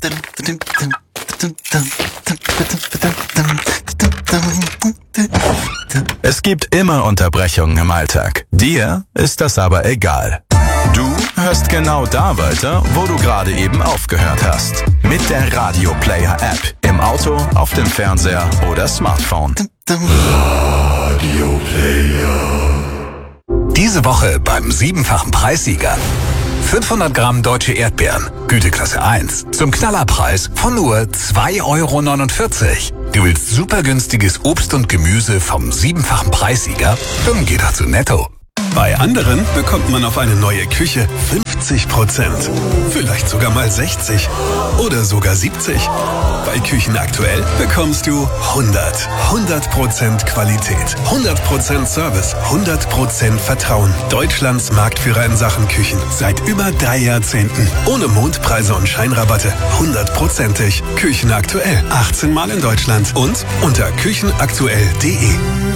Es gibt immer Unterbrechungen im Alltag. Dir ist das aber egal. Du hörst genau da weiter, wo du gerade eben aufgehört hast. Mit der Radio Player App. Im Auto, auf dem Fernseher oder Smartphone. Radio Player. Diese Woche beim 7-fachen Preissieger. 500 Gramm deutsche Erdbeeren, Güteklasse 1, zum Knallerpreis von nur 2,49 €. Du willst super günstiges Obst und Gemüse vom 7-fachen Preissieger? Dann geh doch zu Netto. Bei anderen bekommt man auf eine neue Küche 50%, vielleicht sogar mal 60 oder sogar 70. Bei Küchen aktuell bekommst du 100% Qualität, 100% Service, 100% Vertrauen. Deutschlands Marktführer in Sachen Küchen seit über 3 Jahrzehnten. Ohne Mondpreise und Scheinrabatte, 100%ig. Küchen aktuell, 18 Mal in Deutschland und unter küchenaktuell.de.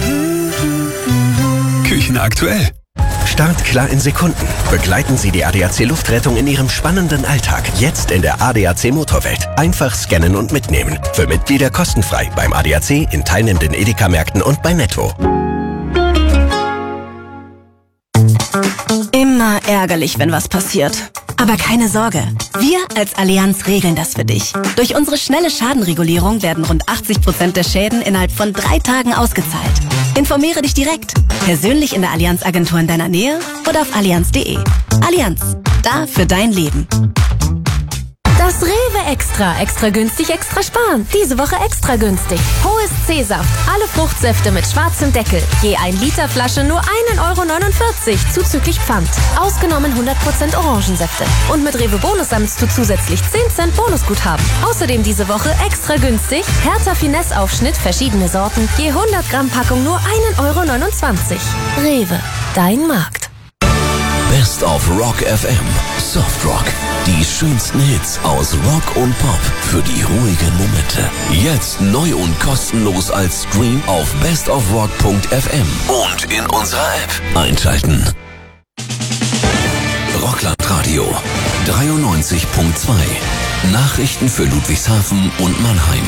Küchen aktuell. Start klar in Sekunden. Begleiten Sie die ADAC Luftrettung in Ihrem spannenden Alltag. Jetzt in der ADAC Motorwelt. Einfach scannen und mitnehmen. Für Mitglieder kostenfrei beim ADAC, in teilnehmenden Edeka-Märkten und bei Netto. Immer ärgerlich, wenn was passiert. Aber keine Sorge, wir als Allianz regeln das für dich. Durch unsere schnelle Schadenregulierung werden rund 80% der Schäden innerhalb von 3 Tagen ausgezahlt. Informiere dich direkt, persönlich in der Allianz-Agentur in deiner Nähe oder auf allianz.de. Allianz, da für dein Leben. Das Rewe Extra. Extra günstig, extra sparen. Diese Woche extra günstig. Hohes C-Saft. Alle Fruchtsäfte mit schwarzem Deckel. Je 1 Liter Flasche nur 1,49 € zuzüglich Pfand. Ausgenommen 100% Orangensäfte. Und mit Rewe Bonus sammelst du zusätzlich 10 Cent Bonusguthaben. Außerdem diese Woche extra günstig. Hertha Finesse Aufschnitt, verschiedene Sorten. Je 100 Gramm Packung nur 1,29 €. Rewe. Dein Markt. Best of Rock FM. Soft Rock. Die schönsten Hits aus Rock und Pop für die ruhigen Momente. Jetzt neu und kostenlos als Stream auf bestofrock.fm und in unserer App. Einschalten. Rocklandradio 93.2. Nachrichten für Ludwigshafen und Mannheim.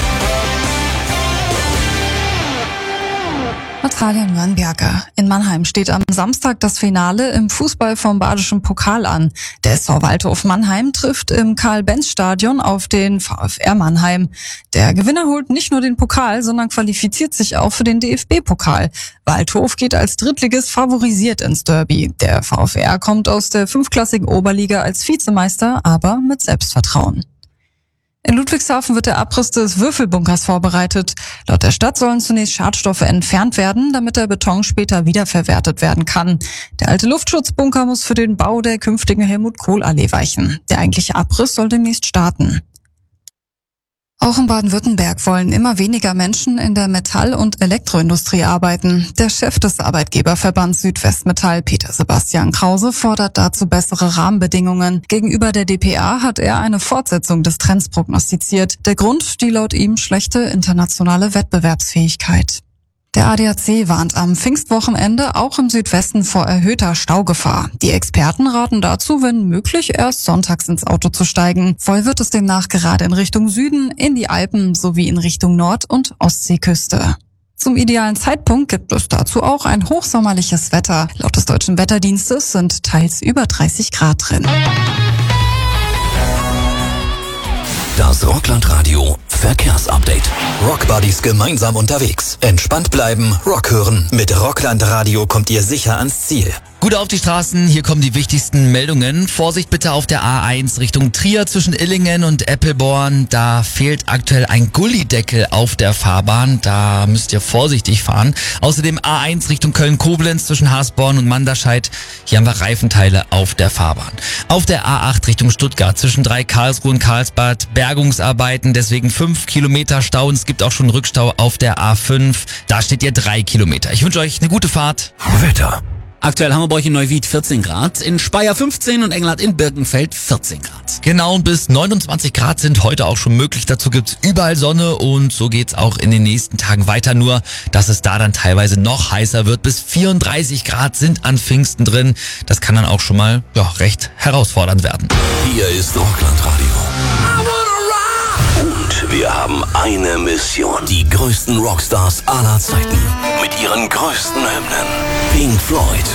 Natalia Nürnberger. In Mannheim steht am Samstag das Finale im Fußball vom Badischen Pokal an. Der SV Waldhof Mannheim trifft im Karl-Benz-Stadion auf den VfR Mannheim. Der Gewinner holt nicht nur den Pokal, sondern qualifiziert sich auch für den DFB-Pokal. Waldhof geht als Drittligist favorisiert ins Derby. Der VfR kommt aus der 5-klassigen Oberliga als Vizemeister, aber mit Selbstvertrauen. In Ludwigshafen wird der Abriss des Würfelbunkers vorbereitet. Laut der Stadt sollen zunächst Schadstoffe entfernt werden, damit der Beton später wiederverwertet werden kann. Der alte Luftschutzbunker muss für den Bau der künftigen Helmut-Kohl-Allee weichen. Der eigentliche Abriss soll demnächst starten. Auch in Baden-Württemberg wollen immer weniger Menschen in der Metall- und Elektroindustrie arbeiten. Der Chef des Arbeitgeberverbands Südwestmetall, Peter Sebastian Krause, fordert dazu bessere Rahmenbedingungen. Gegenüber der dpa hat er eine Fortsetzung des Trends prognostiziert. Der Grund, die laut ihm schlechte internationale Wettbewerbsfähigkeit. Der ADAC warnt am Pfingstwochenende auch im Südwesten vor erhöhter Staugefahr. Die Experten raten dazu, wenn möglich, erst sonntags ins Auto zu steigen. Voll wird es demnach gerade in Richtung Süden, in die Alpen sowie in Richtung Nord- und Ostseeküste. Zum idealen Zeitpunkt gibt es dazu auch ein hochsommerliches Wetter. Laut des Deutschen Wetterdienstes sind teils über 30 Grad drin. Das Rocklandradio Verkehrsupdate. Rockbuddies gemeinsam unterwegs. Entspannt bleiben, Rock hören. Mit Rocklandradio kommt ihr sicher ans Ziel. Gut auf die Straßen, hier kommen die wichtigsten Meldungen. Vorsicht bitte auf der A1 Richtung Trier zwischen Illingen und Eppelborn. Da fehlt aktuell ein Gullideckel auf der Fahrbahn. Da müsst ihr vorsichtig fahren. Außerdem A1 Richtung Köln-Koblenz zwischen Haßborn und Manderscheid. Hier haben wir Reifenteile auf der Fahrbahn. Auf der A8 Richtung Stuttgart zwischen Karlsruhe und Karlsbad Bergungsarbeiten. Deswegen 5 Kilometer Stau und es gibt auch schon Rückstau auf der A5. Da steht ihr 3 Kilometer. Ich wünsche euch eine gute Fahrt. Wetter. Aktuell haben wir bei euch in Neuwied 14 Grad, in Speyer 15 und Englert in Birkenfeld 14 Grad. Genau, und bis 29 Grad sind heute auch schon möglich. Dazu gibt's überall Sonne und so geht's auch in den nächsten Tagen weiter. Nur, dass es da dann teilweise noch heißer wird. Bis 34 Grad sind an Pfingsten drin. Das kann dann auch schon mal recht herausfordernd werden. Hier ist Rocklandradio. Wir haben eine Mission. Die größten Rockstars aller Zeiten. Mit ihren größten Hymnen. Pink Floyd,